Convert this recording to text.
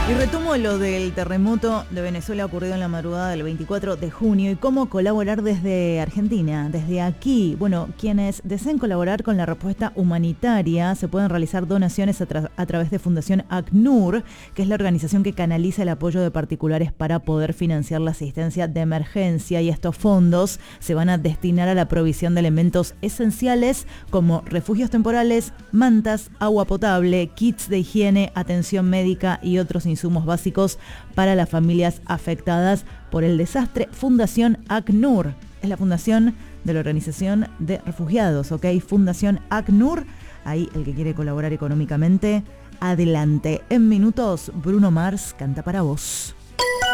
Y retomo lo del terremoto de Venezuela ocurrido en la madrugada del 24 de junio y cómo colaborar desde Argentina, desde aquí. Bueno, quienes deseen colaborar con la respuesta humanitaria se pueden realizar donaciones a través de Fundación ACNUR, que es la organización que canaliza el apoyo de particulares para poder financiar la asistencia de emergencia, y estos fondos se van a destinar a la provisión de elementos esenciales como refugios temporales, mantas, agua potable, kits de higiene, atención médica y otros insumos básicos para las familias afectadas por el desastre. Fundación ACNUR es la fundación de la Organización de Refugiados, ¿ok? Fundación ACNUR, ahí el que quiere colaborar económicamente, adelante. En minutos, Bruno Mars canta para vos.